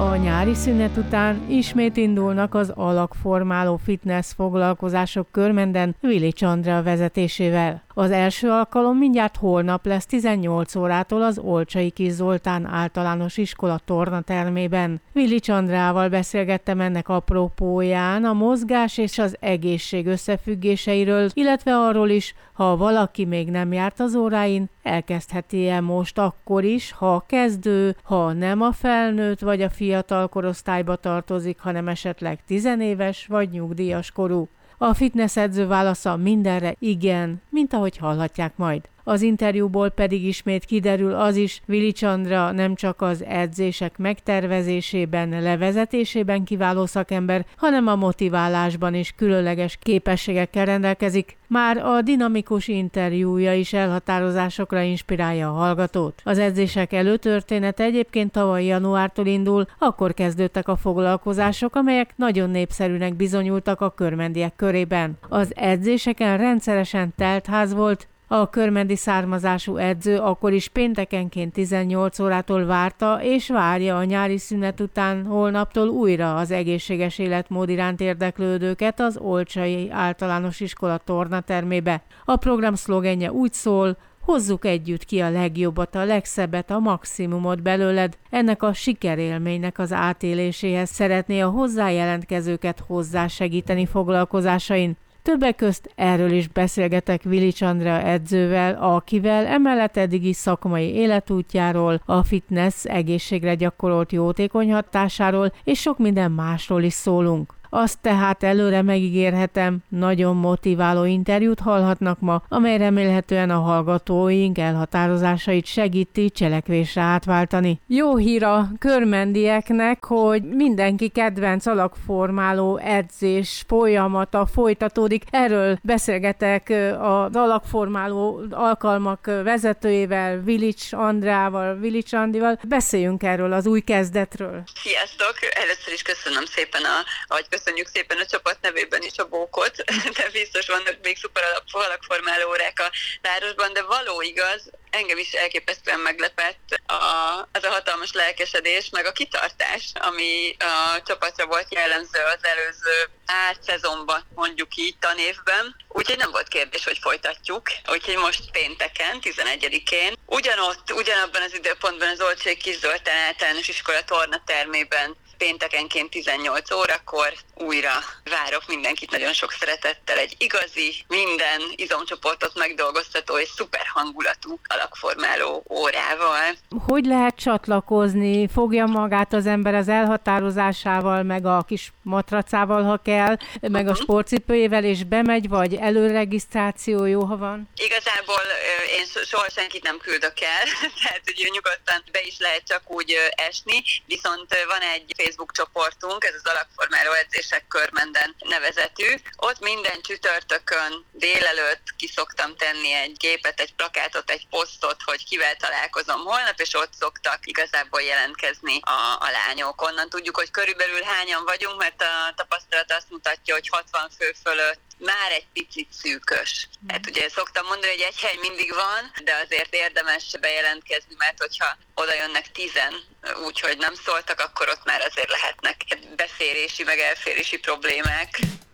A nyári szünet után ismét indulnak az alakformáló fitness foglalkozások Körmenden Vilics Andrea vezetésével. Az első alkalom mindjárt holnap lesz 18 órától az Olcsai Kis Zoltán általános iskola tornatermében. Vilics Andreával beszélgettem ennek apropóján a mozgás és az egészség összefüggéseiről, illetve arról is, ha valaki még nem járt az óráin, elkezdheti-e most akkor is, ha kezdő, ha nem a felnőtt vagy a fiatal korosztályba tartozik, hanem esetleg tizenéves vagy nyugdíjas korú. A fitness edző válasza mindenre igen, mint ahogy hallhatják majd. Az interjúból pedig ismét kiderül az is, Vilics Andrea nem csak az edzések megtervezésében, levezetésében kiváló szakember, hanem a motiválásban is különleges képességekkel rendelkezik. Már a dinamikus interjúja is elhatározásokra inspirálja a hallgatót. Az edzések előtörténete egyébként tavaly januártól indul, akkor kezdődtek a foglalkozások, amelyek nagyon népszerűnek bizonyultak a körmendiek körében. Az edzéseken rendszeresen teltház volt. A körmendi származású edző akkor is péntekenként 18 órától várta és várja a nyári szünet után holnaptól újra az egészséges életmód iránt érdeklődőket az Olcsai Általános Iskola tornatermébe. A program szlogenje úgy szól: hozzuk együtt ki a legjobbat, a legszebbet, a maximumot belőled. Ennek a sikerélménynek az átéléséhez szeretné a hozzájelentkezőket hozzásegíteni foglalkozásain. Többek közt erről is beszélgetek Vilics Andrea edzővel, akivel emellett eddigi szakmai életútjáról, a fitness egészségre gyakorolt jótékony hatásáról és sok minden másról is szólunk. Azt tehát előre megígérhetem, nagyon motiváló interjút hallhatnak ma, amely remélhetően a hallgatóink elhatározásait segíti cselekvésre átváltani. Jó hír a körmendieknek, hogy mindenki kedvenc alakformáló edzés folyamata folytatódik. Erről beszélgetek az alakformáló alkalmak vezetőjével, Vilics Andreával, Vilics Andival. Beszéljünk erről az új kezdetről. Sziasztok! Először is köszönöm szépen köszönjük szépen a csapat nevében is a bókot, de biztos vannak még szuper alakformáló órák a városban, de való igaz, engem is elképesztően meglepett az a hatalmas lelkesedés, meg a kitartás, ami a csapatra volt jellemző az előző szezonban, mondjuk így tanévben. Úgyhogy nem volt kérdés, hogy folytatjuk. Úgyhogy most pénteken, 11-én, ugyanabban az időpontban az Olcsai Kis Zoltán általános iskola tornatermében péntekenként 18 órakor újra várok mindenkit nagyon sok szeretettel egy igazi, minden izomcsoportot megdolgoztató és szuper hangulatú alakformáló órával. Hogy lehet csatlakozni? Fogja magát az ember az elhatározásával, meg a kis matracával, ha kell, meg a sportcipőjével, és bemegy, vagy előregisztráció jó, ha van? Igazából én soha senkit nem küldök el, tehát hogy nyugodtan be is lehet csak úgy esni, viszont van egy Facebook csoportunk, ez az alakformáló edzések Körmenden nevezetű. Ott minden csütörtökön délelőtt ki szoktam tenni egy képet, egy plakátot, egy posztot, hogy kivel találkozom holnap, és ott szoktak igazából jelentkezni a lányok. Onnan tudjuk, hogy körülbelül hányan vagyunk, mert a tapasztalat azt mutatja, hogy 60 fő fölött már egy picit szűkös. Hát ugye szoktam mondani, hogy egy hely mindig van, de azért érdemes bejelentkezni, mert hogyha oda jönnek 10, úgyhogy nem szóltak, akkor ott már azért lehetnek beférési meg elférési problémák.